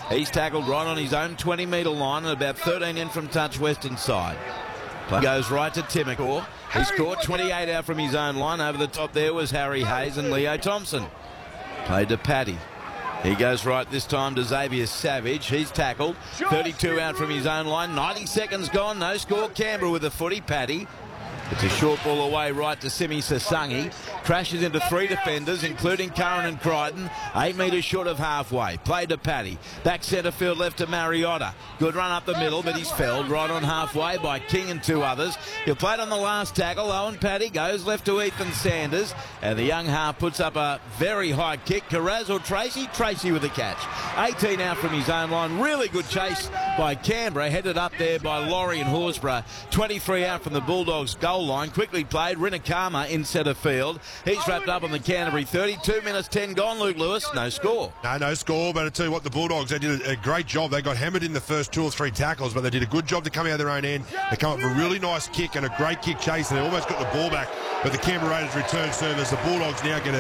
He's tackled right on his own 20-metre line and about 13 in from touch western side. Play goes right to Timokor. He's caught 28 out from his own line. Over the top there was Harry Hayes and Leo Thompson. Played to Paddy. He goes right this time to Xavier Savage. He's tackled. 32 out from his own line. 90 seconds gone. No score. Canberra with a footy. Paddy. It's a short ball away right to Simi Sasangi. Crashes into three defenders, including Curran and Crichton. 8 metres short of halfway. Played to Paddy. Back centre field left to Mariota. Good run up the middle, but he's felled right on halfway by King and two others. He'll play it on the last tackle. Owen Paddy goes left to Ethan Sanders. And the young half puts up a very high kick. Carraz or Tracy? Tracy with the catch. 18 out from his own line. Really good chase by Canberra. Headed up there by Laurie and Horsburgh. 23 out from the Bulldogs' goal line. Quickly played. Rinakama in centre field. He's wrapped up on the Canterbury 30. 2 minutes 10 gone, Luke Lewis. No score. No score, but I tell you what, the Bulldogs, they did a great job. They got hammered in the first 2 or 3 tackles, but they did a good job to come out of their own end. They come up with a really nice kick and a great kick chase, and they almost got the ball back. But the Canberra Raiders return service. The Bulldogs now get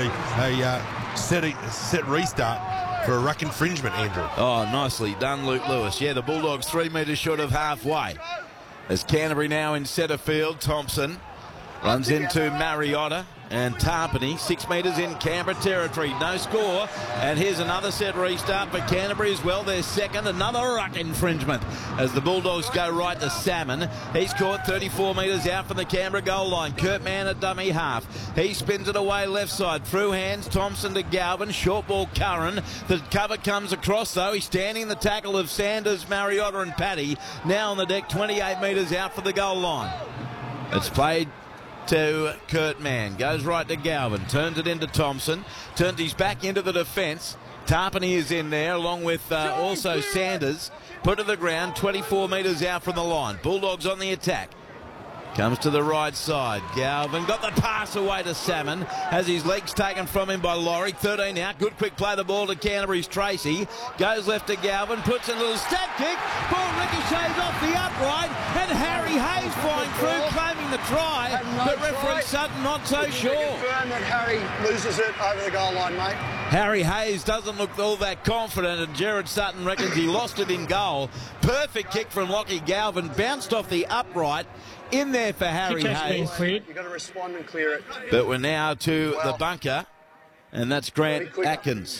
a set restart for a ruck infringement, Andrew. Oh, nicely done, Luke Lewis. Yeah, the Bulldogs 3 metres short of halfway. As Canterbury now in centre field, Thompson runs into Mariota and Tarpany. 6 metres in Canberra territory. No score. And here's another set restart for Canterbury as well. Their second. Another ruck infringement as the Bulldogs go right to Salmon. He's caught 34 metres out from the Canberra goal line. Kurt Mann at dummy half. He spins it away left side. Through hands. Thompson to Galvin. Short ball Curran. The cover comes across though. He's standing in the tackle of Sanders, Mariota and Paddy. Now on the deck. 28 metres out for the goal line. It's played to Kurt Mann. Goes right to Galvin. Turns it into Thompson. Turns his back into the defence. Tarpany is in there along with also Sanders. Put to the ground. 24 metres out from the line. Bulldogs on the attack. Comes to the right side. Galvin got the pass away to Salmon. Has his legs taken from him by Laurie. 13 out. Good quick play the ball to Canterbury's Tracy. Goes left to Galvin. Puts in a little step kick. Ball ricochets off the upright. And Harry Hayes flying through, claiming the try. But referee Sutton not so sure. Confirm that Harry loses it over the goal line, mate. Harry Hayes doesn't look all that confident, and Gerard Sutton reckons he lost it in goal. Perfect kick from Lockie Galvin. Bounced off the upright. In there for Harry Hayes. You've got to respond and clear it. But we're now to the bunker, and that's Grant Atkins.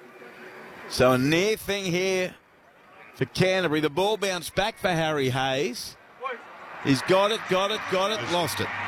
So a near thing here for Canterbury. The ball bounced back for Harry Hayes. He's got it, lost it.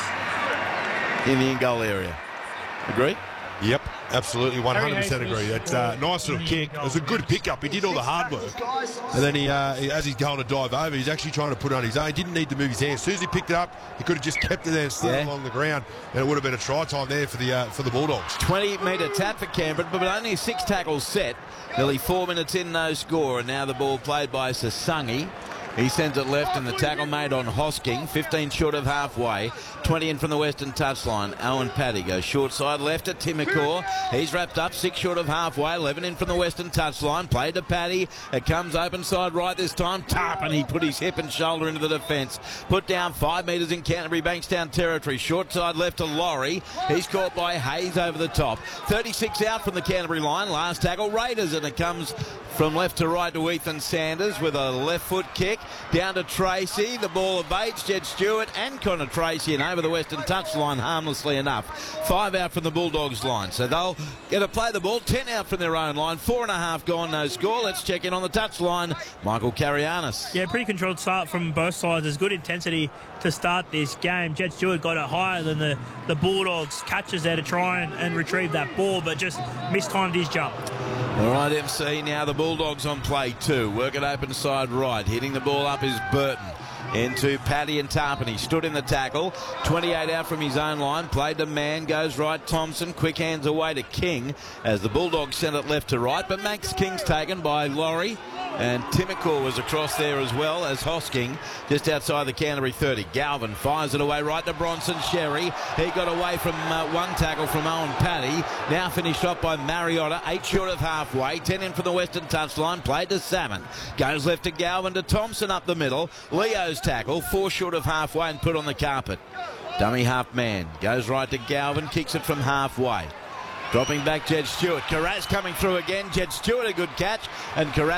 In the in-goal area. Agree? Yep, absolutely, 100% agree. That's a nice little kick. It was a good pickup. He did all the hard work. And then as he's going to dive over, he's actually trying to put it on his own. He didn't need to move his hands. As soon as he picked it up, he could have just kept it there and slid along the ground, and it would have been a try time there for the Bulldogs. 20-metre tap for Canberra, but only 6 tackles set. Nearly 4 minutes in, no score, and now the ball played by Sasangi. He sends it left and the tackle made on Hosking. 15 short of halfway. 20 in from the western touchline. Owen Paddy goes short side left to Timokor. He's wrapped up 6 short of halfway. 11 in from the western touchline. Played to Paddy. It comes open side right this time. Tarpany, he put his hip and shoulder into the defence. Put down 5 metres in Canterbury Bankstown territory. Short side left to Laurie. He's caught by Hayes over the top. 36 out from the Canterbury line. Last tackle Raiders, and it comes from left to right to Ethan Sanders with a left foot kick. Down to Tracy. The ball evades Jed Stewart and Connor Tracy and over the western touchline harmlessly enough. 5 out from the Bulldogs line. So they'll get to play the ball. 10 out from their own line. 4.5 gone, no score. Let's check in on the touchline. Michael Carianis. Yeah, pretty controlled start from both sides. There's good intensity to start this game. Jed Stewart got it higher than the Bulldogs catches there to try and retrieve that ball, but just mistimed his jump. All right, MC, now the Bulldogs on play 2. Work it open side right. Hitting the ball up is Burton. Into Paddy and Tarpany. Stood in the tackle. 28 out from his own line. Played to Mann. Goes right. Thompson. Quick hands away to King as the Bulldogs send it left to right. But Max King's taken by Laurie. And Timokor was across there as well as Hosking just outside the Canterbury 30. Galvin fires it away right to Bronson Sherry. He got away from one tackle from Owen Paddy. Now finished off by Mariota. 8 short of halfway. 10 in from the western touchline. Played to Salmon. Goes left to Galvin to Thompson up the middle. Leo's tackle. 4 short of halfway and put on the carpet. Dummy half man. Goes right to Galvin. Kicks it from halfway. Dropping back Jed Stewart. Carraz coming through again. Jed Stewart a good catch. And Carraz